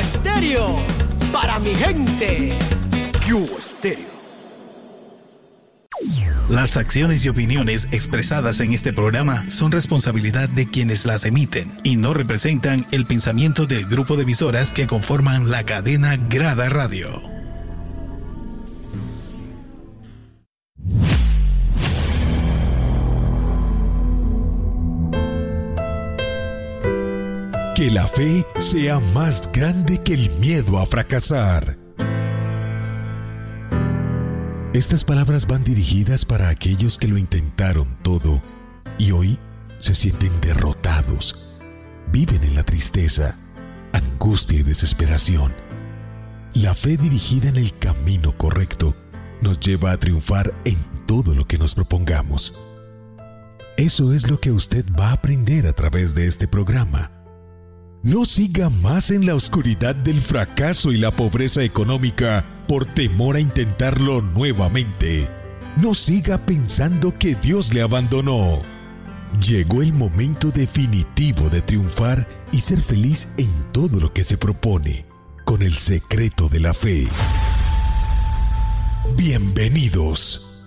Stereo, para mi gente. Q Stereo. Las acciones y opiniones expresadas en este programa son responsabilidad de quienes las emiten y no representan el pensamiento del grupo de emisoras que conforman la cadena Grada Radio. Que la fe sea más grande que el miedo a fracasar. Estas palabras van dirigidas para aquellos que lo intentaron todo y hoy se sienten derrotados. Viven en la tristeza, angustia y desesperación. La fe dirigida en el camino correcto nos lleva a triunfar en todo lo que nos propongamos. Eso es lo que usted va a aprender a través de este programa. No siga más en la oscuridad del fracaso y la pobreza económica por temor a intentarlo nuevamente. No siga pensando que Dios le abandonó. Llegó el momento definitivo de triunfar y ser feliz en todo lo que se propone, con el secreto de la fe. Bienvenidos.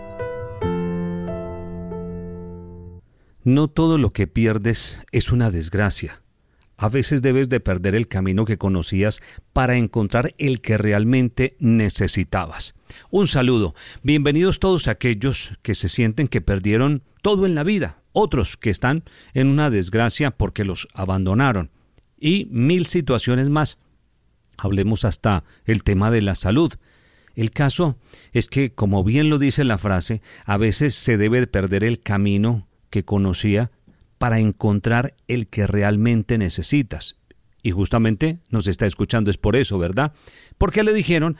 No todo lo que pierdes es una desgracia. A veces debes de perder el camino que conocías para encontrar el que realmente necesitabas. Un saludo. Bienvenidos todos aquellos que se sienten que perdieron todo en la vida. Otros que están en una desgracia porque los abandonaron. Y mil situaciones más. Hablemos hasta el tema de la salud. El caso es que, como bien lo dice la frase, a veces se debe de perder el camino que conocía para encontrar el que realmente necesitas. Y justamente nos está escuchando es por eso, ¿verdad? Porque le dijeron,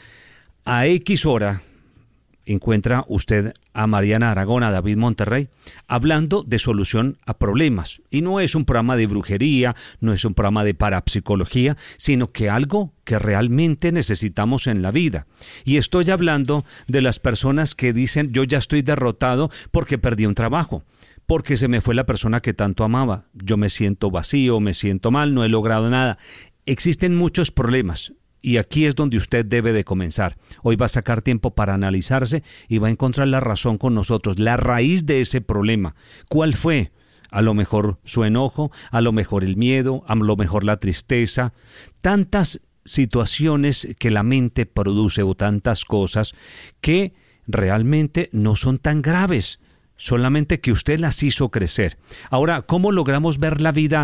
a X hora encuentra usted a Mariana Aragón, a David Monterrey, hablando de solución a problemas. Y no es un programa de brujería, no es un programa de parapsicología, sino que algo que realmente necesitamos en la vida. Y estoy hablando de las personas que dicen, yo ya estoy derrotado porque perdí un trabajo, porque se me fue la persona que tanto amaba. Yo me siento vacío, me siento mal, no he logrado nada. Existen muchos problemas y aquí es donde usted debe de comenzar. Hoy va a sacar tiempo para analizarse y va a encontrar la razón con nosotros, la raíz de ese problema. ¿Cuál fue? A lo mejor su enojo, a lo mejor el miedo, a lo mejor la tristeza. Tantas situaciones que la mente produce o tantas cosas que realmente no son tan graves. Solamente que usted las hizo crecer. Ahora, ¿cómo logramos ver la vida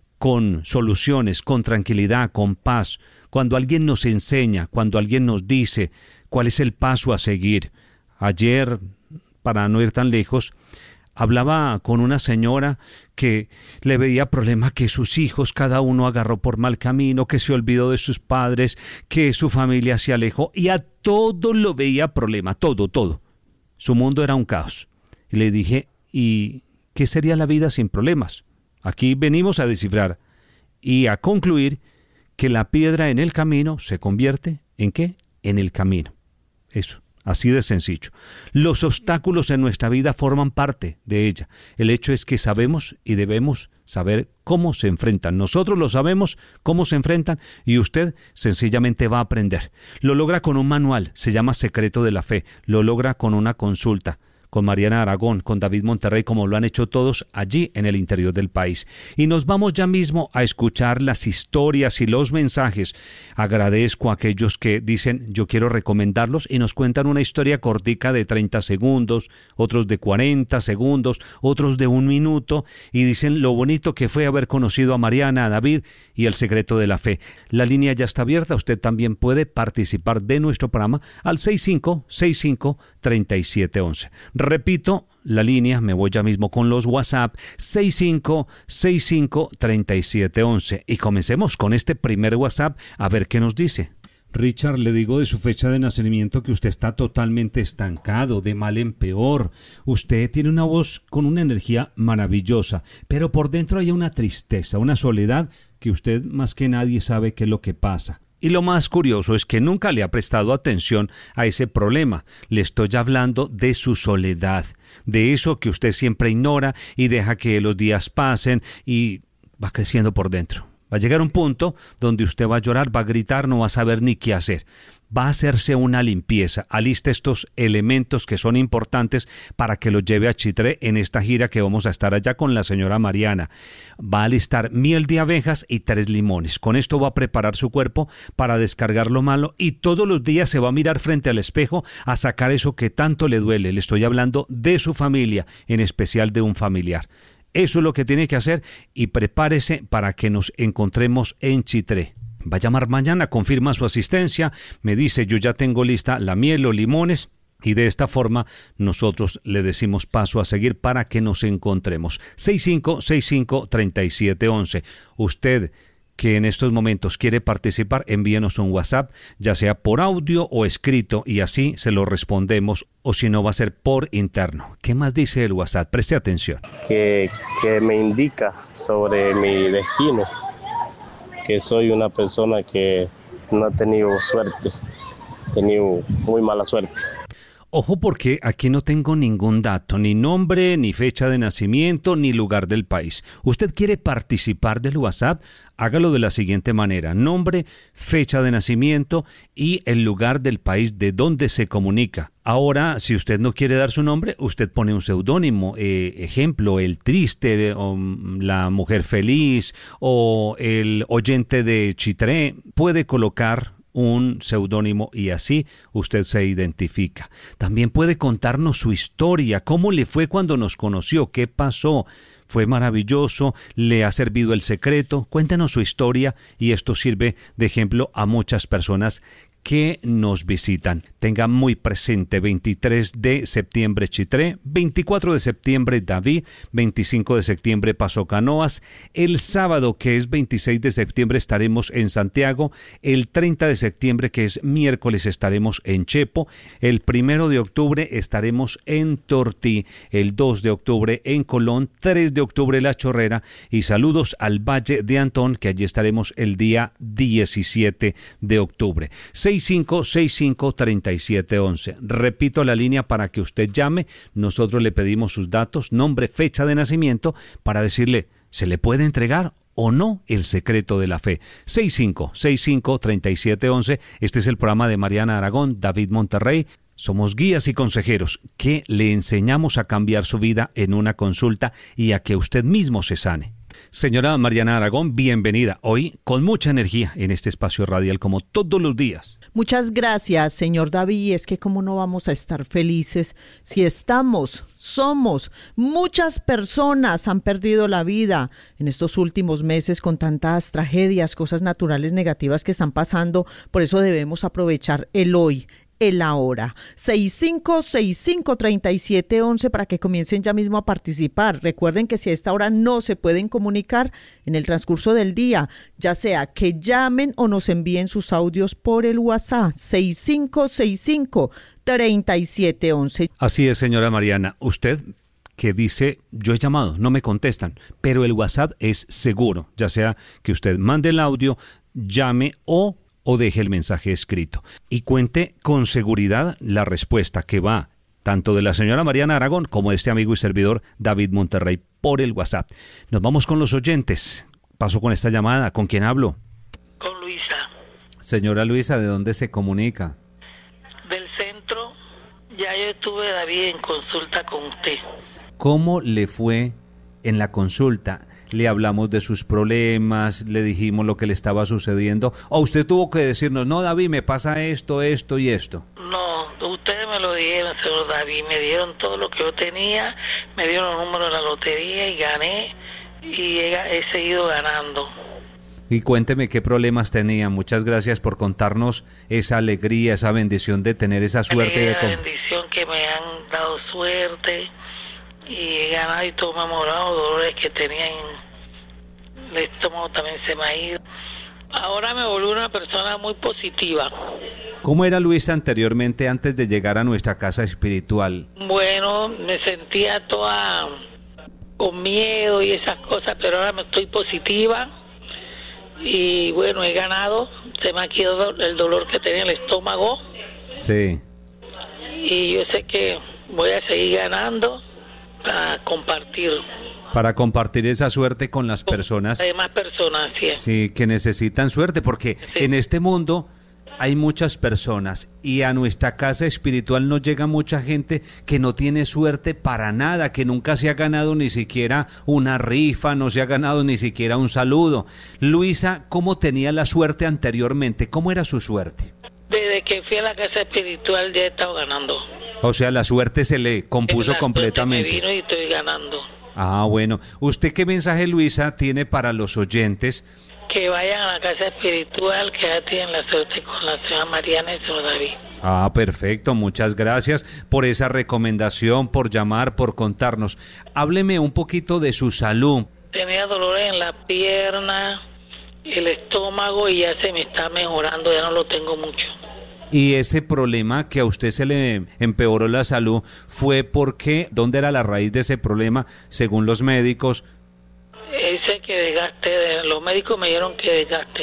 con soluciones, con tranquilidad, con paz? Cuando alguien nos enseña, cuando alguien nos dice cuál es el paso a seguir. Ayer, para no ir tan lejos, hablaba con una señora que le veía problema que sus hijos cada uno agarró por mal camino, que se olvidó de sus padres, que su familia se alejó y a todo lo veía problema, todo. Su mundo era un caos. Y le dije, ¿y qué sería la vida sin problemas? Aquí venimos a descifrar y a concluir que la piedra en el camino se convierte ¿en qué? En el camino. Eso, así de sencillo. Los obstáculos en nuestra vida forman parte de ella. El hecho es que sabemos y debemos saber cómo se enfrentan. Nosotros lo sabemos, cómo se enfrentan, y usted sencillamente va a aprender. Lo logra con un manual, se llama Secreto de la Fe. Lo logra con una consulta con Mariana Aragón, con David Monterrey, como lo han hecho todos allí en el interior del país. Y nos vamos ya mismo a escuchar las historias y los mensajes. Agradezco a aquellos que dicen, yo quiero recomendarlos, y nos cuentan una historia cortica de 30 segundos, otros de 40 segundos, otros de 1 minuto, y dicen lo bonito que fue haber conocido a Mariana, a David y el secreto de la fe. La línea ya está abierta, usted también puede participar de nuestro programa al 6565-3711. Repito, la línea, me voy ya mismo con los WhatsApp, 6565-3711. Y comencemos con este primer WhatsApp a ver qué nos dice. Richard, le digo de su fecha de nacimiento que usted está totalmente estancado, de mal en peor. Usted tiene una voz con una energía maravillosa, pero por dentro hay una tristeza, una soledad que usted más que nadie sabe qué es lo que pasa. Y lo más curioso es que nunca le ha prestado atención a ese problema. Le estoy hablando de su soledad, de eso que usted siempre ignora y deja que los días pasen y va creciendo por dentro. Va a llegar un punto donde usted va a llorar, va a gritar, no va a saber ni qué hacer. Va a hacerse una limpieza. Aliste estos elementos que son importantes para que los lleve a Chitré en esta gira que vamos a estar allá con la señora Mariana. Va a alistar miel de abejas y 3 limones. Con esto va a preparar su cuerpo para descargar lo malo y todos los días se va a mirar frente al espejo a sacar eso que tanto le duele. Le estoy hablando de su familia, en especial de un familiar. Eso es lo que tiene que hacer y prepárese para que nos encontremos en Chitré. Va a llamar mañana, confirma su asistencia, me dice yo ya tengo lista la miel o limones y de esta forma nosotros le decimos paso a seguir para que nos encontremos. 6565-3711. Usted que en estos momentos quiere participar, envíenos un WhatsApp, ya sea por audio o escrito, y así se lo respondemos, o si no va a ser por interno. ¿Qué más dice el WhatsApp? Preste atención. Que me indica sobre mi destino, que soy una persona que no ha tenido suerte, he tenido muy mala suerte. Ojo porque aquí no tengo ningún dato, ni nombre, ni fecha de nacimiento, ni lugar del país. ¿Usted quiere participar del WhatsApp? Hágalo de la siguiente manera: nombre, fecha de nacimiento y el lugar del país de donde se comunica. Ahora, si usted no quiere dar su nombre, usted pone un seudónimo, ejemplo, el triste, o la mujer feliz, o el oyente de Chitré. Puede colocar un seudónimo y así usted se identifica. También puede contarnos su historia, cómo le fue cuando nos conoció, qué pasó. ¿Fue maravilloso? ¿Le ha servido el secreto? Cuéntenos su historia y esto sirve de ejemplo a muchas personas que nos visitan. Tenga muy presente: 23 de septiembre Chitré, 24 de septiembre David, 25 de septiembre Paso Canoas, el sábado que es 26 de septiembre estaremos en Santiago, el 30 de septiembre que es miércoles estaremos en Chepo, el 1 de octubre estaremos en Tortí, el 2 de octubre en Colón, 3 de octubre La Chorrera y saludos al Valle de Antón, que allí estaremos el día 17 de octubre. 6565-3711. Repito la línea para que usted llame. Nosotros le pedimos sus datos, nombre, fecha de nacimiento, para decirle, ¿se le puede entregar o no el secreto de la fe? 6565-3711. Este es el programa de Mariana Aragón, David Monterrey. Somos guías y consejeros que le enseñamos a cambiar su vida en una consulta y a que usted mismo se sane. Señora Mariana Aragón, bienvenida. Hoy con mucha energía en este espacio radial como todos los días. Muchas gracias, señor David. Es que cómo no vamos a estar felices si somos. Muchas personas han perdido la vida en estos últimos meses con tantas tragedias, cosas naturales negativas que están pasando. Por eso debemos aprovechar el hoy, el ahora. 6565-3711 para que comiencen ya mismo a participar. Recuerden que si a esta hora no se pueden comunicar en el transcurso del día, ya sea que llamen o nos envíen sus audios por el WhatsApp 6565-3711. Así es, señora Mariana. Usted que dice, yo he llamado, no me contestan, pero el WhatsApp es seguro, ya sea que usted mande el audio, llame o deje el mensaje escrito y cuente con seguridad la respuesta que va tanto de la señora Mariana Aragón como de este amigo y servidor David Monterrey por el WhatsApp. Nos vamos con los oyentes. Paso con esta llamada. ¿Con quién hablo? Con Luisa. Señora Luisa, ¿de dónde se comunica? Del centro. Ya yo estuve, David, en consulta con usted. ¿Cómo le fue en la consulta? Le hablamos de sus problemas, le dijimos lo que le estaba sucediendo, o usted tuvo que decirnos, no, David, me pasa esto, esto y esto. No, ustedes me lo dijeron, señor David, me dieron todo lo que yo tenía, me dieron los números de la lotería y gané, y he seguido ganando. Y cuénteme qué problemas tenía. Muchas gracias por contarnos esa alegría, esa bendición de tener esa suerte. La bendición que me han dado suerte. Y he ganado y todo me ha mejorado, dolores que tenía en el estómago también se me ha ido. Ahora me volví una persona muy positiva. ¿Cómo era Luisa anteriormente antes de llegar a nuestra casa espiritual? Bueno, me sentía toda con miedo y esas cosas, pero ahora me estoy positiva y bueno, he ganado, se me ha quitado el dolor que tenía en el estómago. Sí. Y yo sé que voy a seguir ganando. para compartir. Para compartir esa suerte con las personas. Hay más personas, sí. Sí, que necesitan suerte, porque Sí. en este mundo hay muchas personas y a nuestra casa espiritual nos llega mucha gente que no tiene suerte para nada, que nunca se ha ganado ni siquiera una rifa, no se ha ganado ni siquiera un saludo. Luisa, ¿cómo tenía la suerte anteriormente? ¿Cómo era su suerte? Desde que fui a la casa espiritual ya he estado ganando. O sea, la suerte se le compuso La suerte completamente. me vino y estoy ganando. Ah, bueno. ¿Usted qué mensaje, Luisa, tiene para los oyentes? Que vayan a la casa espiritual, que ya tienen la suerte con la señora Mariana y el señor David. Ah, perfecto. Muchas gracias por esa recomendación, por llamar, por contarnos. Hábleme un poquito de su salud. Tenía dolores en la pierna, el estómago y ya se me está mejorando, ya no lo tengo mucho. Y ese problema que a usted se le empeoró la salud fue porque, ¿dónde era la raíz de ese problema según los médicos? Ese que desgaste, los médicos me dijeron que desgaste.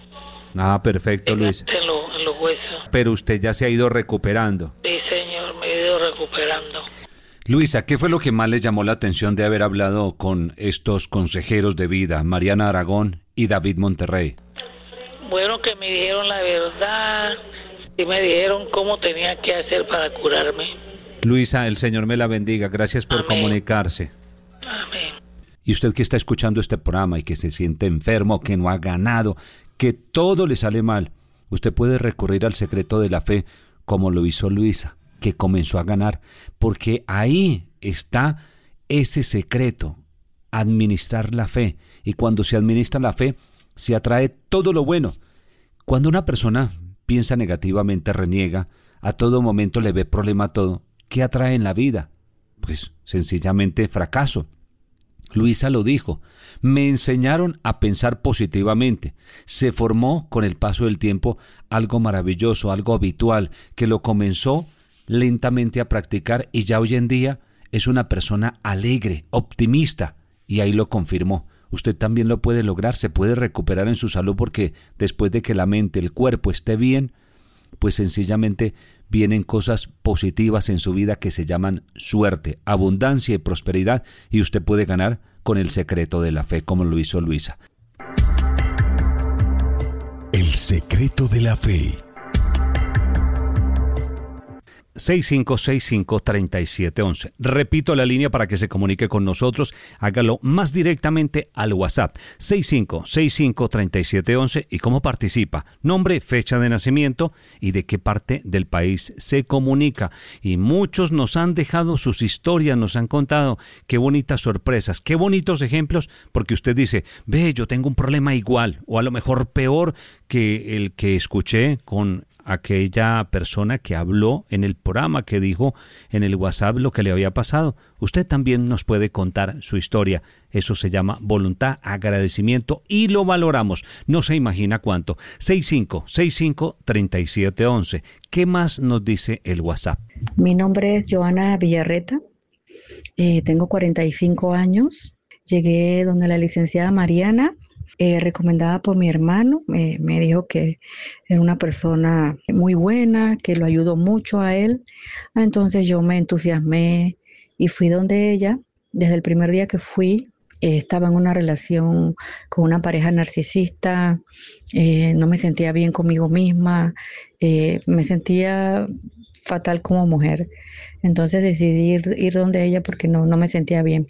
Ah, perfecto, Luis. Desgaste en los huesos. Pero usted ya se ha ido recuperando. Sí, señor, me he ido recuperando. Luisa, ¿qué fue lo que más le llamó la atención de haber hablado con estos consejeros de vida, Mariana Aragón y David Monterrey? Bueno, que me dijeron la verdad y me dijeron cómo tenía que hacer para curarme. Luisa, el Señor me la bendiga. Gracias por Amén. comunicarse. Amén. Y usted que está escuchando este programa y que se siente enfermo, que no ha ganado, que todo le sale mal, usted puede recurrir al secreto de la fe como lo hizo Luisa, que comenzó a ganar, porque ahí está ese secreto, administrar la fe. Y cuando se administra la fe, se atrae todo lo bueno. Cuando una persona piensa negativamente, reniega, a todo momento le ve problema a todo, ¿qué atrae en la vida? Pues sencillamente fracaso. Luisa lo dijo, me enseñaron a pensar positivamente. Se formó con el paso del tiempo algo maravilloso, algo habitual, que lo comenzó lentamente a practicar y ya hoy en día es una persona alegre, optimista, y ahí lo confirmó. Usted también lo puede lograr, se puede recuperar en su salud, porque después de que la mente, el cuerpo esté bien, pues sencillamente vienen cosas positivas en su vida que se llaman suerte, abundancia y prosperidad, y usted puede ganar con el secreto de la fe, como lo hizo Luisa. El secreto de la fe. 6565-3711. Repito la línea para que se comunique con nosotros. Hágalo más directamente al WhatsApp 6565-3711. ¿Y cómo participa? Nombre, fecha de nacimiento y de qué parte del país se comunica. Y muchos nos han dejado sus historias, nos han contado qué bonitas sorpresas, qué bonitos ejemplos, porque usted dice, ve, yo tengo un problema igual o a lo mejor peor que el que escuché con aquella persona que habló en el programa, que dijo en el WhatsApp lo que le había pasado. Usted también nos puede contar su historia. Eso se llama voluntad, agradecimiento, y lo valoramos. No se imagina cuánto. 6565-3711. ¿Qué más nos dice el WhatsApp? Mi nombre es Joana Villarreta. Tengo 45 años. Llegué donde la licenciada Mariana, recomendada por mi hermano. Me dijo que era una persona muy buena, que lo ayudó mucho a él. Entonces yo me entusiasmé y fui donde ella. Desde el primer día que fui, estaba en una relación con una pareja narcisista. No me sentía bien conmigo misma. Me sentía fatal como mujer. Entonces decidí ir donde ella porque no me sentía bien.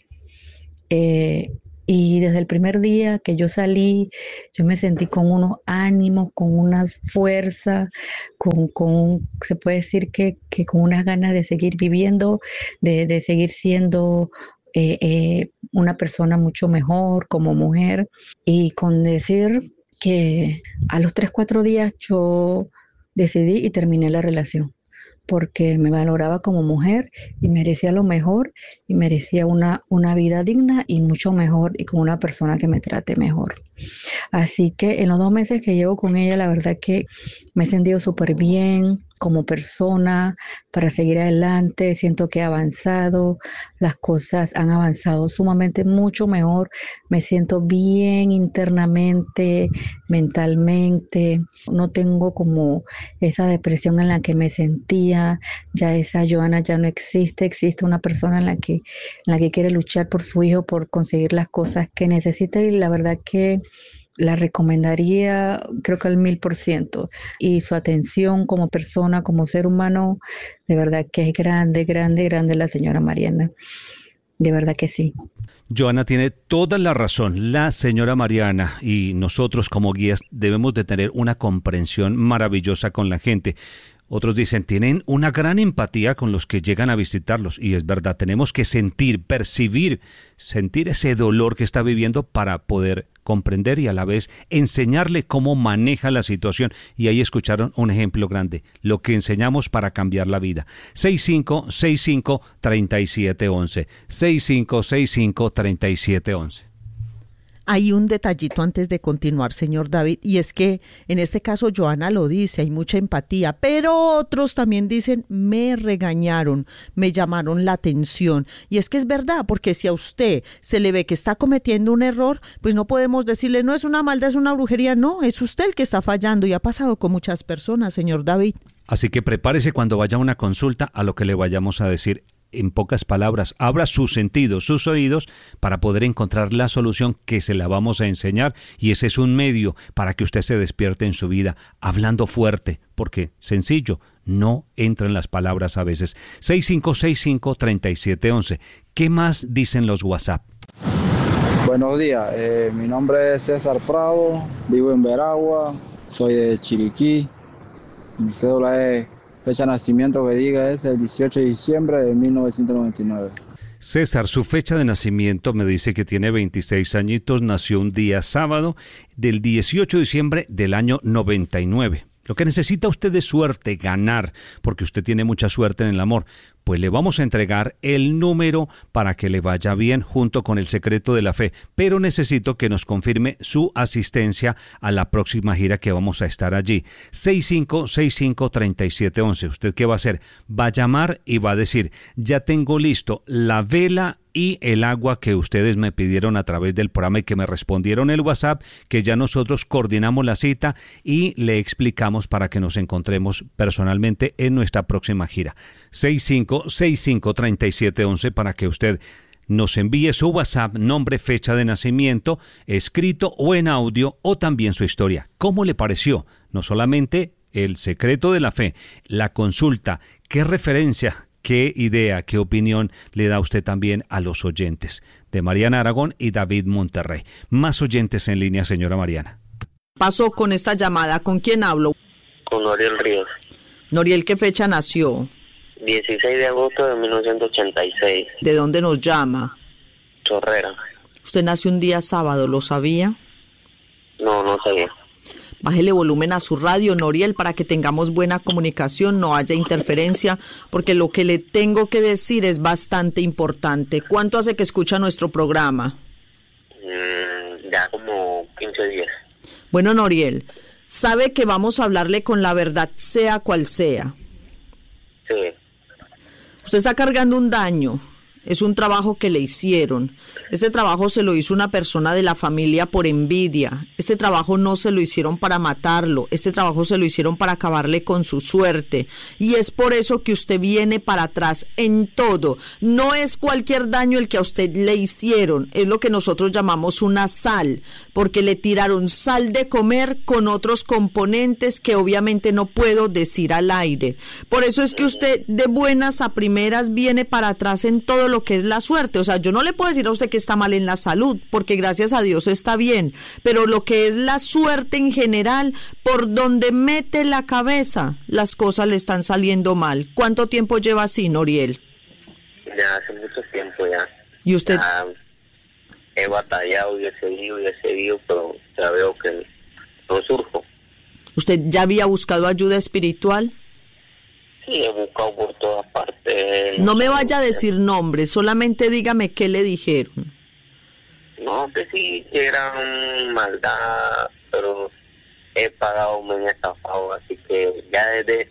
Y desde el primer día que yo salí, yo me sentí con unos ánimos, con unas fuerzas, se puede decir que con unas ganas de seguir viviendo, de seguir siendo una persona mucho mejor como mujer. Y con decir que a los 3-4 días yo decidí y terminé la relación, porque me valoraba como mujer y merecía lo mejor y merecía una vida digna y mucho mejor, y con una persona que me trate mejor. Así que en los 2 meses que llevo con ella, la verdad que me he sentido súper bien. como persona para seguir adelante. Siento que he avanzado, las cosas han avanzado sumamente mucho mejor. Me siento bien internamente, mentalmente. No tengo como esa depresión en la que me sentía. Ya esa Joana ya no existe. Existe una persona en la que quiere luchar por su hijo, por conseguir las cosas que necesita, y la verdad que la recomendaría, creo que al 1000%. Y su atención como persona, como ser humano, de verdad que es grande, grande, grande la señora Mariana. De verdad que sí. Joana tiene toda la razón. La señora Mariana y nosotros como guías debemos de tener una comprensión maravillosa con la gente. Otros dicen, tienen una gran empatía con los que llegan a visitarlos. Y es verdad, tenemos que sentir, percibir, sentir ese dolor que está viviendo para poder comprender y a la vez enseñarle cómo maneja la situación. Y ahí escucharon un ejemplo grande, lo que enseñamos para cambiar la vida. 6565-3711. 6565-3711. Hay un detallito antes de continuar, señor David, y es que en este caso Joana lo dice, hay mucha empatía, pero otros también dicen, me regañaron, me llamaron la atención. Y es que es verdad, porque si a usted se le ve que está cometiendo un error, pues no podemos decirle, no es una maldad, es una brujería, no, es usted el que está fallando, y ha pasado con muchas personas, señor David. Así que prepárese cuando vaya a una consulta a lo que le vayamos a decir. En pocas palabras, abra sus sentidos, sus oídos, para poder encontrar la solución que se la vamos a enseñar, y ese es un medio para que usted se despierte en su vida, hablando fuerte, porque sencillo, no entran las palabras a veces. 6565-3711. ¿Qué más dicen los WhatsApp? Buenos días, mi nombre es César Prado, vivo en Veragua, soy de Chiriquí, mi cédula es... fecha de nacimiento que diga es el 18 de diciembre de 1999. César, su fecha de nacimiento me dice que tiene 26 añitos, nació un día sábado del 18 de diciembre del año 99. Lo que necesita usted es suerte, ganar, porque usted tiene mucha suerte en el amor. Pues le vamos a entregar el número para que le vaya bien junto con el secreto de la fe. Pero necesito que nos confirme su asistencia a la próxima gira que vamos a estar allí. 6565-3711. ¿Usted qué va a hacer? Va a llamar y va a decir, ya tengo listo la vela y el agua que ustedes me pidieron a través del programa y que me respondieron el WhatsApp, que ya nosotros coordinamos la cita y le explicamos para que nos encontremos personalmente en nuestra próxima gira. 6565-3711 para que usted nos envíe su WhatsApp, nombre, fecha de nacimiento, escrito o en audio, o también su historia. ¿Cómo le pareció? No solamente el secreto de la fe, la consulta, qué referencia, qué idea, qué opinión le da usted también a los oyentes de Mariana Aragón y David Monterrey. Más oyentes en línea, señora Mariana. Pasó con esta llamada, ¿con quién hablo? Con Noriel Ríos. Noriel, ¿qué fecha nació? 16 de agosto de 1986. ¿De dónde nos llama? Chorrera. Usted nació un día sábado, ¿lo sabía? No, no sabía. Bájele volumen a su radio, Noriel, para que tengamos buena comunicación, no haya interferencia, porque lo que le tengo que decir es bastante importante. ¿Cuánto hace que escucha nuestro programa? Ya como 15 días. Bueno, Noriel, sabe que vamos a hablarle con la verdad, sea cual sea. Sí. Usted está cargando un daño. Es un trabajo que le hicieron. Este trabajo se lo hizo una persona de la familia por envidia. Este trabajo no se lo hicieron para matarlo. Este trabajo se lo hicieron para acabarle con su suerte. Y es por eso que usted viene para atrás en todo. No es cualquier daño el que a usted le hicieron. Es lo que nosotros llamamos una sal. Porque le tiraron sal de comer con otros componentes que obviamente no puedo decir al aire. Por eso es que usted de buenas a primeras viene para atrás en todo lo que es la suerte. O sea, yo no le puedo decir a usted que está mal en la salud, porque gracias a Dios está bien, pero lo que es la suerte en general, por donde mete la cabeza, las cosas le están saliendo mal. ¿Cuánto tiempo lleva así, Noriel? Ya hace mucho tiempo ya. ¿Y usted? Ya he batallado y he seguido, pero ya veo que no surjo. ¿Usted ya había buscado ayuda espiritual? Sí, he buscado por todas partes. No me vaya a decir nombres, solamente dígame qué le dijeron. No, que sí, que eran maldad, pero pagado, me han estafado, así que ya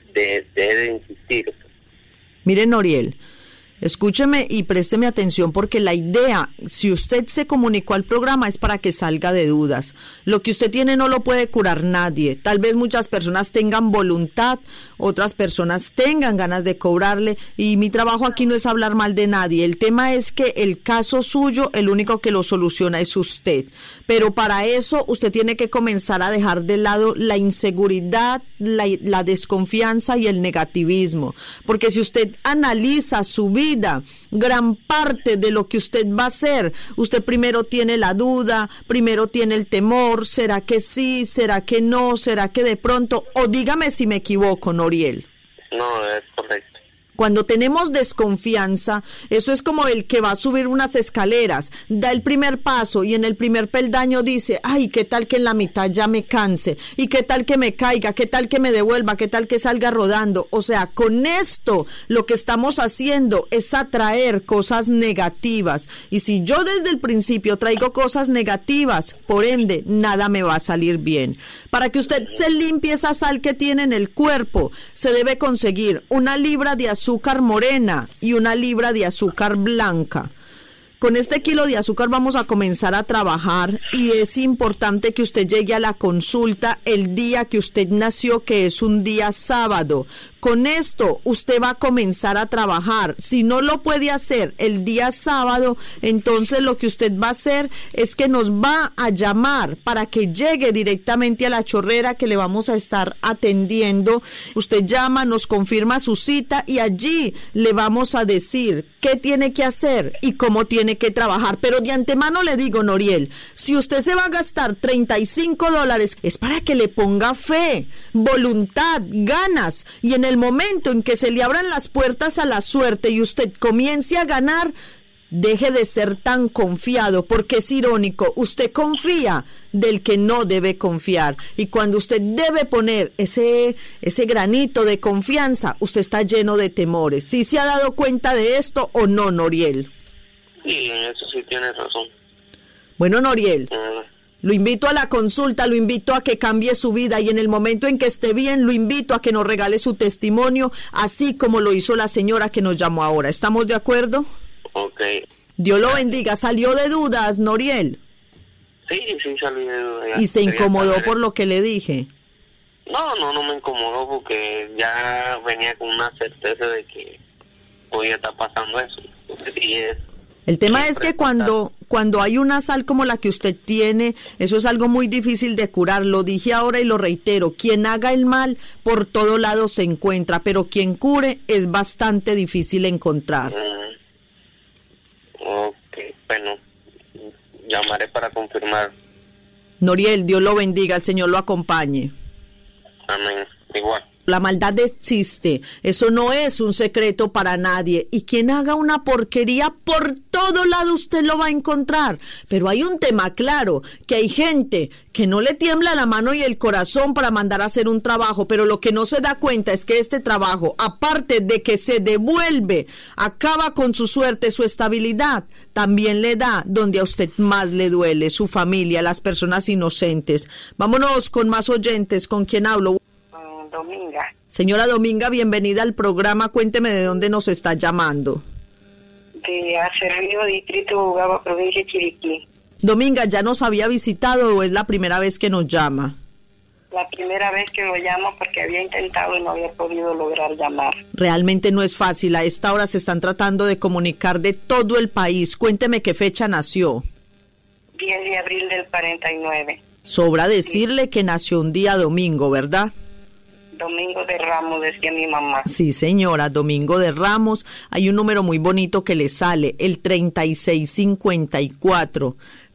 de insistir. Mire, Noriel, escúcheme y présteme atención porque la idea, si usted se comunicó al programa, es para que salga de dudas. Lo que usted tiene no lo puede curar nadie. Tal vez muchas personas tengan voluntad, otras personas tengan ganas de cobrarle, y mi trabajo aquí no es hablar mal de nadie. El tema es que el caso suyo, el único que lo soluciona es usted. Pero para eso usted tiene que comenzar a dejar de lado la inseguridad, la desconfianza y el negativismo. Porque si usted analiza su vida, gran parte de lo que usted va a hacer, usted primero tiene la duda, primero tiene el temor, ¿será que sí? ¿Será que no? ¿Será que de pronto? O dígame si me equivoco, Noriel. No, es correcto. Cuando tenemos desconfianza, eso es como el que va a subir unas escaleras, da el primer paso y en el primer peldaño dice, ay, ¿qué tal que en la mitad ya me canse? ¿Y qué tal que me caiga? ¿Qué tal que me devuelva? ¿Qué tal que salga rodando? O sea, con esto lo que estamos haciendo es atraer cosas negativas. Y si yo desde el principio traigo cosas negativas, por ende, nada me va a salir bien. Para que usted se limpie esa sal que tiene en el cuerpo, se debe conseguir 1 libra de azúcar morena y 1 libra de azúcar blanca. Con este kilo de azúcar vamos a comenzar a trabajar y es importante que usted llegue a la consulta el día que usted nació, que es un día sábado. Con esto usted va a comenzar a trabajar. Si no lo puede hacer el día sábado, entonces lo que usted va a hacer es que nos va a llamar para que llegue directamente a la chorrera que le vamos a estar atendiendo. Usted llama, nos confirma su cita y allí le vamos a decir qué tiene que hacer y cómo tiene que trabajar. Pero de antemano le digo, Noriel, si usted se va a gastar $35, es para que le ponga fe, voluntad, ganas, y en el momento en que se le abran las puertas a la suerte y usted comience a ganar, deje de ser tan confiado, porque es irónico, usted confía del que no debe confiar, y cuando usted debe poner ese granito de confianza, usted está lleno de temores. ¿Sí se ha dado cuenta de esto o no, Noriel? Sí, en eso sí tienes razón. Bueno, Noriel, lo invito a la consulta, lo invito a que cambie su vida, y en el momento en que esté bien, lo invito a que nos regale su testimonio, así como lo hizo la señora que nos llamó ahora. ¿Estamos de acuerdo? Ok. Dios lo bendiga. ¿Salió de dudas, Noriel? Sí, salí de dudas. ¿Y se incomodó por lo que le dije? No me incomodó porque ya venía con una certeza de que podía estar pasando eso. El tema es que cuando hay una sal como la que usted tiene, eso es algo muy difícil de curar. Lo dije ahora y lo reitero, quien haga el mal por todo lado se encuentra, pero quien cure es bastante difícil encontrar. Ok, bueno, llamaré para confirmar. Noriel, Dios lo bendiga, el Señor lo acompañe. Amén, igual. La maldad existe, eso no es un secreto para nadie, y quien haga una porquería, por todo lado usted lo va a encontrar. Pero hay un tema claro, que hay gente que no le tiembla la mano y el corazón para mandar a hacer un trabajo, pero lo que no se da cuenta es que este trabajo, aparte de que se devuelve, acaba con su suerte, su estabilidad, también le da donde a usted más le duele, su familia, las personas inocentes. Vámonos con más oyentes. ¿Con quién hablo? Dominga. Señora Dominga, bienvenida al programa. Cuénteme de dónde nos está llamando. De Acerrío, distrito Ugaba, provincia de Chiriquí. Dominga, ¿ya nos había visitado o es la primera vez que nos llama? La primera vez que lo llamo porque había intentado y no había podido lograr llamar. Realmente no es fácil. A esta hora se están tratando de comunicar de todo el país. Cuénteme qué fecha nació. 10 de abril del 49. Sobra decirle que nació un día domingo, ¿verdad? Domingo de Ramos, decía mi mamá. Sí, señora, Domingo de Ramos. Hay un número muy bonito que le sale, el 3654.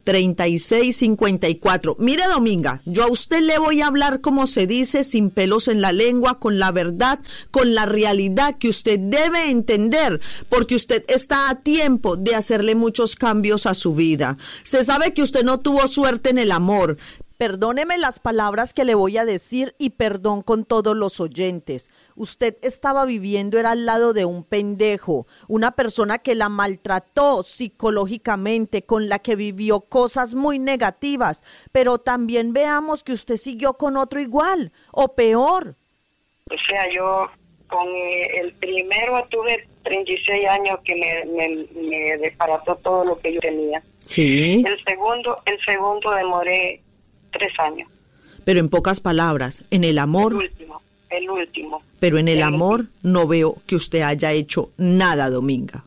3654. Mire, Dominga, yo a usted le voy a hablar como se dice, sin pelos en la lengua, con la verdad, con la realidad que usted debe entender, porque usted está a tiempo de hacerle muchos cambios a su vida. Se sabe que usted no tuvo suerte en el amor, Perdóneme las palabras que le voy a decir y perdón con todos los oyentes. Usted estaba viviendo, era al lado de un pendejo, una persona que la maltrató psicológicamente, con la que vivió cosas muy negativas, pero también veamos que usted siguió con otro igual o peor. O sea, yo con el primero tuve 36 años que me desbarató todo lo que yo tenía. Sí. El segundo demoré 3 años. Pero en pocas palabras, en el amor... El último. Pero en el amor no veo que usted haya hecho nada, Dominga.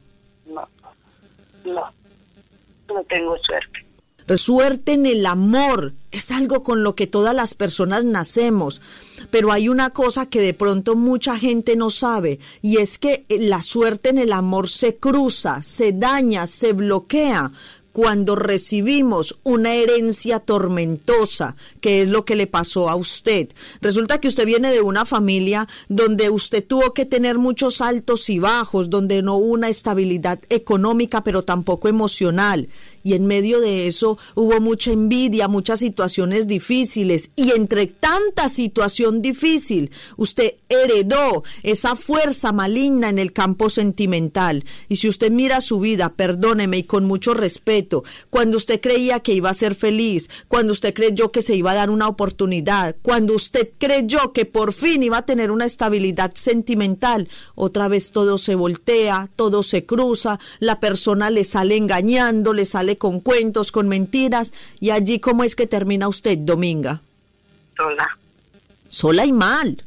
No tengo suerte. Suerte en el amor es algo con lo que todas las personas nacemos, pero hay una cosa que de pronto mucha gente no sabe, y es que la suerte en el amor se cruza, se daña, se bloquea cuando recibimos una herencia tormentosa, que es lo que le pasó a usted. Resulta que usted viene de una familia donde usted tuvo que tener muchos altos y bajos, donde no hubo una estabilidad económica, pero tampoco emocional. Y en medio de eso hubo mucha envidia, muchas situaciones difíciles. Y entre tanta situación difícil, usted heredó esa fuerza maligna en el campo sentimental. Y si usted mira su vida, perdóneme y con mucho respeto, cuando usted creía que iba a ser feliz, cuando usted creyó que se iba a dar una oportunidad, cuando usted creyó que por fin iba a tener una estabilidad sentimental, otra vez todo se voltea, todo se cruza, la persona le sale engañando, le sale con cuentos, con mentiras, y allí ¿cómo es que termina usted, Dominga? Sola y mal,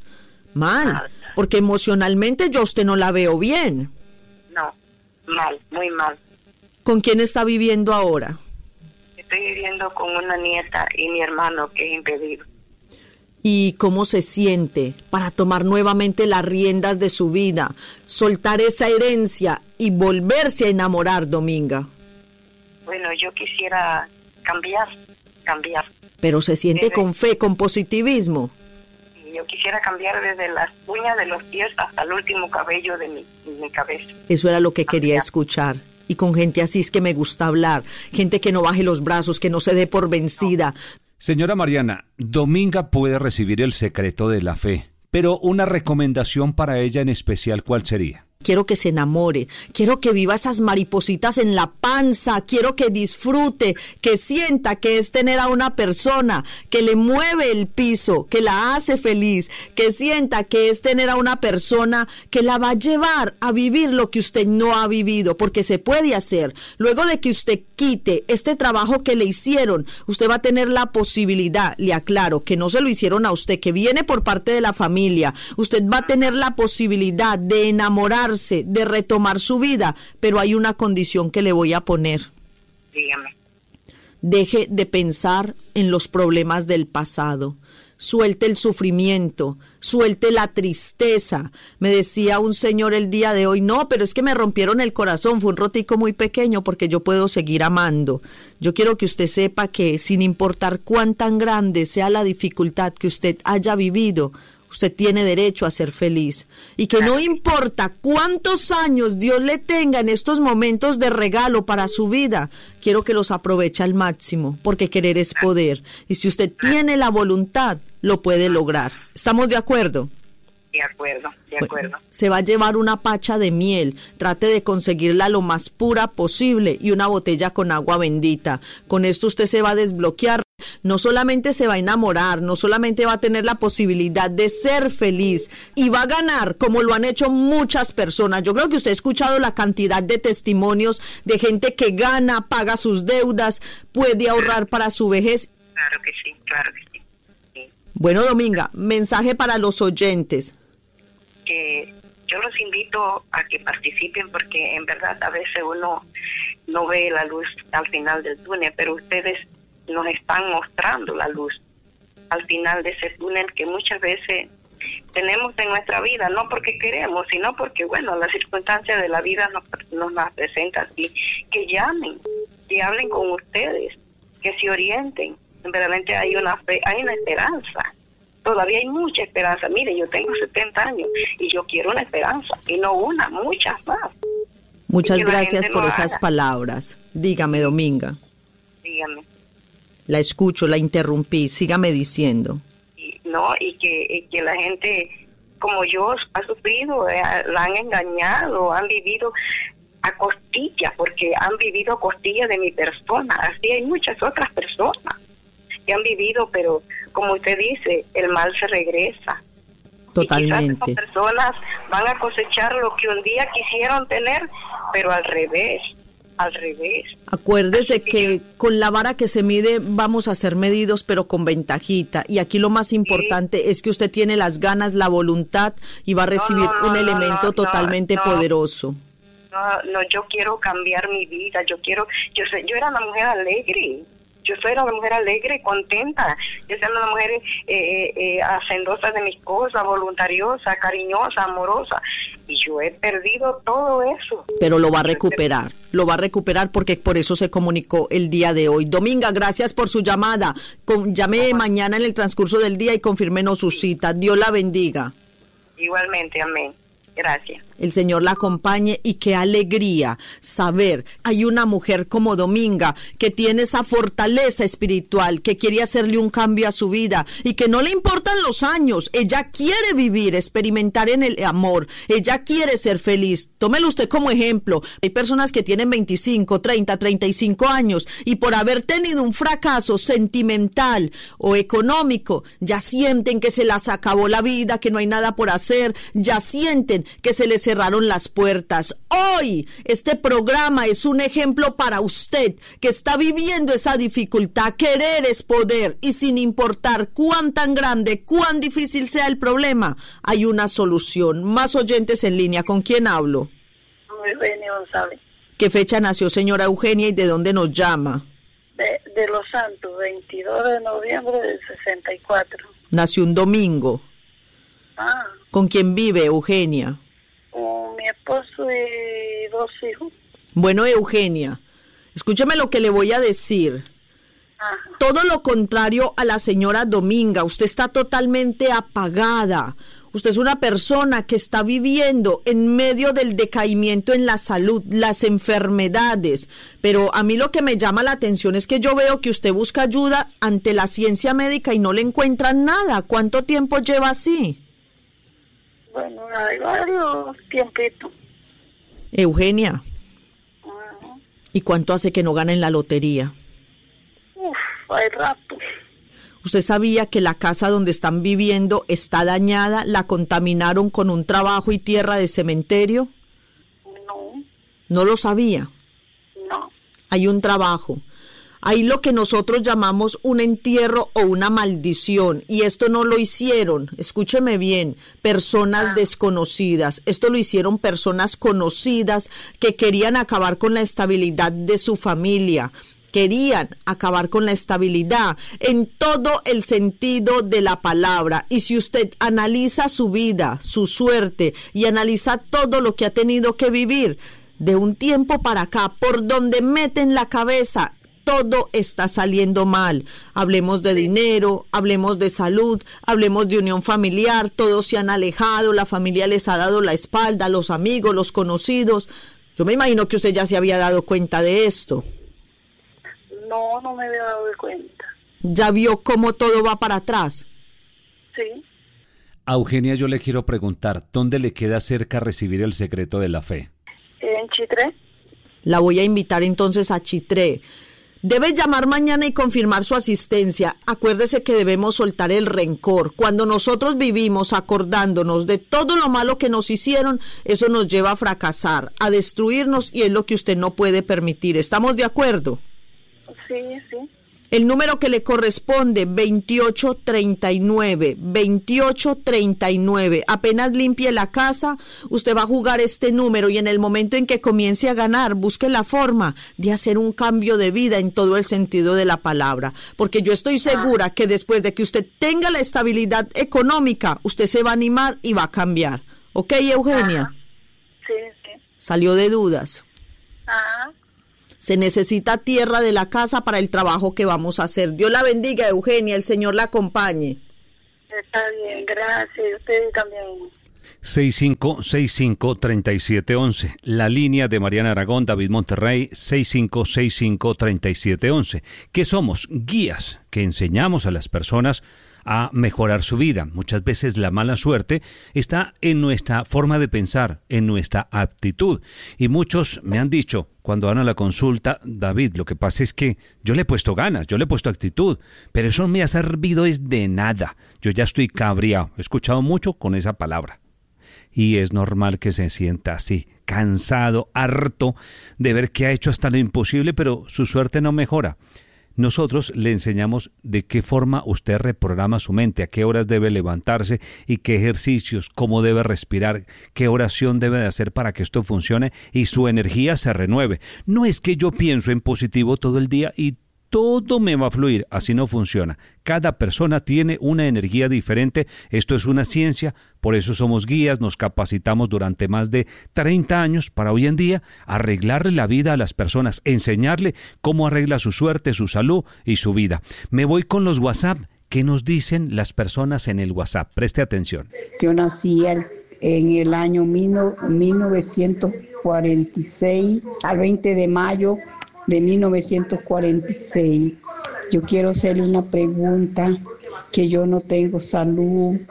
porque emocionalmente yo a usted no la veo bien. No, mal, muy mal. ¿Con quién está viviendo ahora? Estoy viviendo con una nieta y mi hermano que es impedido. ¿Y cómo se siente para tomar nuevamente las riendas de su vida, soltar esa herencia y volverse a enamorar, Dominga? Bueno, yo quisiera cambiar. Pero se siente con fe, con positivismo. Yo quisiera cambiar desde las uñas de los pies hasta el último cabello de mi cabeza. Eso era lo que quería escuchar. Y con gente así es que me gusta hablar. Gente que no baje los brazos, que no se dé por vencida. Señora Mariana, Dominga puede recibir el secreto de la fe, pero una recomendación para ella en especial, ¿cuál sería? Quiero que se enamore, quiero que viva esas maripositas en la panza, quiero que disfrute, que sienta que es tener a una persona que le mueve el piso, que la hace feliz, que sienta que es tener a una persona que la va a llevar a vivir lo que usted no ha vivido, porque se puede hacer. Luego de que usted quite este trabajo que le hicieron, usted va a tener la posibilidad, le aclaro, que no se lo hicieron a usted, que viene por parte de la familia, usted va a tener la posibilidad de enamorar, de retomar su vida, pero hay una condición que le voy a poner. Dígame. Deje de pensar en los problemas del pasado. Suelte el sufrimiento, suelte la tristeza. Me decía un señor el día de hoy, no, pero es que me rompieron el corazón, fue un rotico muy pequeño porque yo puedo seguir amando. Yo quiero que usted sepa que sin importar cuán tan grande sea la dificultad que usted haya vivido, usted tiene derecho a ser feliz, y que no importa cuántos años Dios le tenga en estos momentos de regalo para su vida, quiero que los aproveche al máximo, porque querer es poder, y si usted tiene la voluntad, lo puede lograr. ¿Estamos de acuerdo? De acuerdo. Bueno, se va a llevar una pacha de miel, trate de conseguirla lo más pura posible, y una botella con agua bendita. Con esto usted se va a desbloquear. No solamente se va a enamorar, no solamente va a tener la posibilidad de ser feliz y va a ganar como lo han hecho muchas personas. Yo creo que usted ha escuchado la cantidad de testimonios de gente que gana, paga sus deudas, puede ahorrar para su vejez. Claro que sí. Sí. Bueno, Dominga, mensaje para los oyentes. Que yo los invito a que participen porque en verdad a veces uno no ve la luz al final del túnel, pero ustedes nos están mostrando la luz al final de ese túnel que muchas veces tenemos en nuestra vida, no porque queremos, sino porque, bueno, las circunstancias de la vida nos las presentan así. Que llamen, que hablen con ustedes, que se orienten. Verdaderamente hay una fe, hay una esperanza. Todavía hay mucha esperanza. Mire, yo tengo 70 años y yo quiero una esperanza, y no una, muchas más. Muchas gracias por esas palabras. Dígame, Dominga. Dígame. La escucho, la interrumpí, sígame diciendo. ¿No? Y que la gente como yo ha sufrido, la han engañado, han vivido a costilla, porque han vivido a costilla de mi persona. Así hay muchas otras personas que han vivido, pero como usted dice, el mal se regresa. Totalmente. Y quizás esas personas van a cosechar lo que un día quisieron tener, pero al revés. Acuérdese que con la vara que se mide vamos a ser medidos, pero con ventajita. Y aquí lo más importante es que usted tiene las ganas, la voluntad y va a recibir un elemento totalmente poderoso. No, yo quiero cambiar mi vida. Yo era una mujer alegre. Yo soy una mujer alegre, contenta. Yo soy una mujer hacendosa de mis cosas, voluntariosa, cariñosa, amorosa. Y yo he perdido todo eso. Pero lo va a recuperar porque por eso se comunicó el día de hoy. Dominga, gracias por su llamada. Llame mañana en el transcurso del día y confírmenos su cita. Dios la bendiga. Igualmente, amén. Gracias. El Señor la acompañe y qué alegría saber, hay una mujer como Dominga que tiene esa fortaleza espiritual, que quiere hacerle un cambio a su vida y que no le importan los años. Ella quiere vivir, experimentar en el amor. Ella quiere ser feliz. Tómelo usted como ejemplo. Hay personas que tienen 25, 30, 35 años y por haber tenido un fracaso sentimental o económico, ya sienten que se las acabó la vida, que no hay nada por hacer, ya sienten que se les cerraron las puertas. Hoy este programa es un ejemplo para usted que está viviendo esa dificultad. Querer es poder y sin importar cuán tan grande, cuán difícil sea el problema, hay una solución. Más oyentes en línea. ¿Con quién hablo? Eugenia González. ¿Qué fecha nació, señora Eugenia, y de dónde nos llama? De Los Santos, 22 de noviembre del 64. Nació un domingo. ¿Con quién vive, Eugenia? Con mi esposo y 2 hijos. Bueno, Eugenia, escúcheme lo que le voy a decir. Todo lo contrario a la señora Dominga, usted está totalmente apagada. Usted es una persona que está viviendo en medio del decaimiento en la salud, las enfermedades. Pero a mí lo que me llama la atención es que yo veo que usted busca ayuda ante la ciencia médica y no le encuentran nada. ¿Cuánto tiempo lleva así? Bueno, hay varios tiempitos. Eugenia, ¿y cuánto hace que no gana en la lotería? Hay rato. ¿Usted sabía que la casa donde están viviendo está dañada? ¿La contaminaron con un trabajo y tierra de cementerio? No. ¿No lo sabía? No. Hay un trabajo. Hay lo que nosotros llamamos un entierro o una maldición, y esto no lo hicieron, escúcheme bien, personas desconocidas. Esto lo hicieron personas conocidas que querían acabar con la estabilidad de su familia. Querían acabar con la estabilidad en todo el sentido de la palabra. Y si usted analiza su vida, su suerte y analiza todo lo que ha tenido que vivir de un tiempo para acá, por donde meten la cabeza, todo está saliendo mal. Hablemos de dinero, hablemos de salud, hablemos de unión familiar. Todos se han alejado, la familia les ha dado la espalda, los amigos, los conocidos. Yo me imagino que usted ya se había dado cuenta de esto. No me había dado cuenta. ¿Ya vio cómo todo va para atrás? Sí. A Eugenia yo le quiero preguntar, ¿dónde le queda cerca recibir el secreto de la fe? En Chitré. La voy a invitar entonces a Chitré. Debe llamar mañana y confirmar su asistencia. Acuérdese que debemos soltar el rencor. Cuando nosotros vivimos acordándonos de todo lo malo que nos hicieron, eso nos lleva a fracasar, a destruirnos, y es lo que usted no puede permitir. ¿Estamos de acuerdo? Sí. El número que le corresponde, 2839. Apenas limpie la casa, usted va a jugar este número, y en el momento en que comience a ganar, busque la forma de hacer un cambio de vida en todo el sentido de la palabra. Porque yo estoy segura que después de que usted tenga la estabilidad económica, usted se va a animar y va a cambiar. ¿Ok, Eugenia? Sí. Salió de dudas. Se necesita tierra de la casa para el trabajo que vamos a hacer. Dios la bendiga, Eugenia, el Señor la acompañe. Está bien, gracias. Usted también. 6565-3711. La línea de Mariana Aragón, David Monterrey, 6565-3711. ¿Qué somos? Guías que enseñamos a las personas a mejorar su vida. Muchas veces la mala suerte está en nuestra forma de pensar, en nuestra actitud. Y muchos me han dicho, cuando van a la consulta, David, lo que pasa es que yo le he puesto ganas, yo le he puesto actitud, pero eso me ha servido es de nada. Yo ya estoy cabreado. He escuchado mucho con esa palabra. Y es normal que se sienta así, cansado, harto de ver que ha hecho hasta lo imposible, pero su suerte no mejora. Nosotros le enseñamos de qué forma usted reprograma su mente, a qué horas debe levantarse y qué ejercicios, cómo debe respirar, qué oración debe de hacer para que esto funcione y su energía se renueve. No es que yo pienso en positivo todo el día y todo me va a fluir, así no funciona. Cada persona tiene una energía diferente, esto es una ciencia, por eso somos guías, nos capacitamos durante más de 30 años para hoy en día arreglarle la vida a las personas, enseñarle cómo arregla su suerte, su salud y su vida. Me voy con los WhatsApp. ¿Qué nos dicen las personas en el WhatsApp? Preste atención. Yo nací en el año 1946, al 20 de mayo de 1946. Yo quiero hacerle una pregunta, que yo no tengo salud.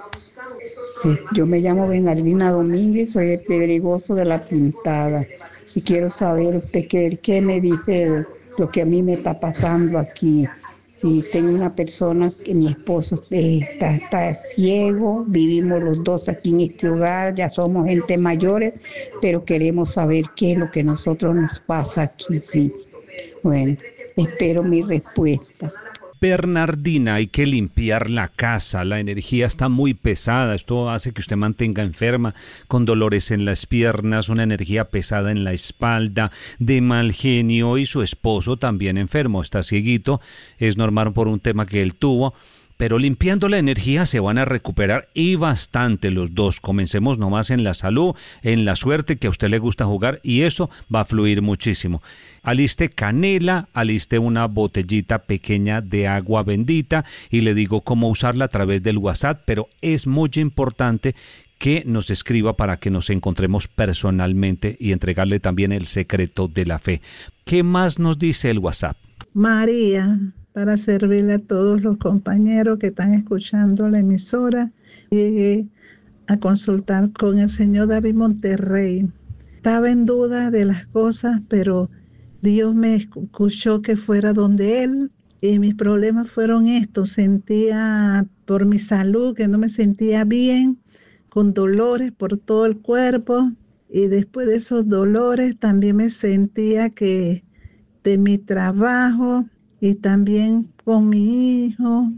Yo me llamo Bernardina Domínguez, soy de Pedregoso de la Pintada. Y quiero saber usted qué me dice lo que a mí me está pasando aquí. Si tengo una persona que mi esposo está ciego, vivimos los dos aquí en este hogar, ya somos gente mayores, pero queremos saber qué es lo que nosotros nos pasa aquí, sí. Bueno, espero mi respuesta. Bernardina, hay que limpiar la casa, la energía está muy pesada, esto hace que usted mantenga enferma, con dolores en las piernas, una energía pesada en la espalda, de mal genio, y su esposo también enfermo, está cieguito, es normal por un tema que él tuvo. Pero limpiando la energía se van a recuperar y bastante los dos. Comencemos nomás en la salud, en la suerte que a usted le gusta jugar y eso va a fluir muchísimo. Aliste canela, aliste una botellita pequeña de agua bendita y le digo cómo usarla a través del WhatsApp, pero es muy importante que nos escriba para que nos encontremos personalmente y entregarle también el secreto de la fe. ¿Qué más nos dice el WhatsApp? María, para servirle a todos los compañeros que están escuchando la emisora. Llegué a consultar con el señor David Monterrey. Estaba en duda de las cosas, pero Dios me escuchó que fuera donde él y mis problemas fueron estos. Sentía por mi salud que no me sentía bien, con dolores por todo el cuerpo, y después de esos dolores también me sentía que de mi trabajo y también con mi hijo,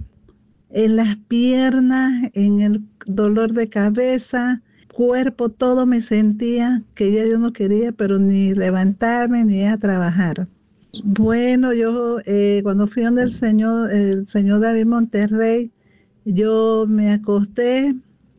en las piernas, en el dolor de cabeza, cuerpo, todo me sentía que ya yo no quería, pero ni levantarme ni ir a trabajar. Bueno, yo cuando fui donde el señor David Monterrey, yo me acosté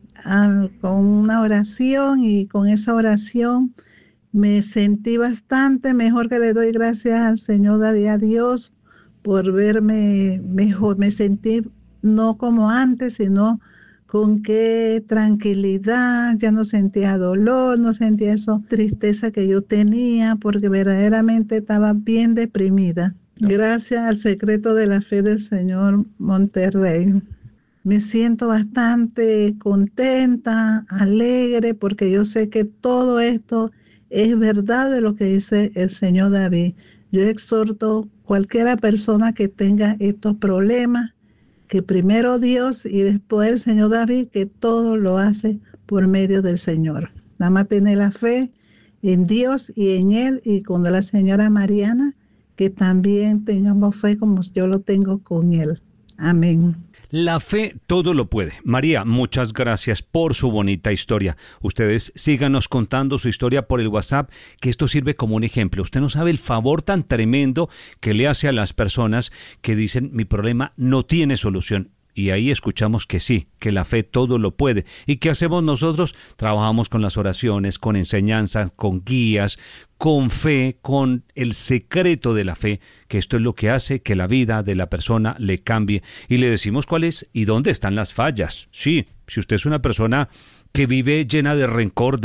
con una oración y con esa oración me sentí bastante mejor, que le doy gracias al Señor David, a Dios, por verme mejor. Me sentí no como antes, sino con qué tranquilidad, ya no sentía dolor, no sentía esa tristeza que yo tenía, porque verdaderamente estaba bien deprimida. Gracias al secreto de la fe del señor Monterrey. Me siento bastante contenta, alegre, porque yo sé que todo esto es verdad de lo que dice el señor David. Yo exhorto a cualquiera persona que tenga estos problemas, que primero Dios y después el señor David, que todo lo hace por medio del Señor. Nada más tener la fe en Dios y en Él, y con la señora Mariana, que también tengamos fe como yo lo tengo con Él. Amén. La fe todo lo puede. María, muchas gracias por su bonita historia. Ustedes síganos contando su historia por el WhatsApp, que esto sirve como un ejemplo. Usted no sabe el favor tan tremendo que le hace a las personas que dicen mi problema no tiene solución. Y ahí escuchamos que sí, que la fe todo lo puede. ¿Y qué hacemos nosotros? Trabajamos con las oraciones, con enseñanzas, con guías, con fe, con el secreto de la fe, que esto es lo que hace que la vida de la persona le cambie. Y le decimos cuál es y dónde están las fallas. Sí, si usted es una persona que vive llena de rencor,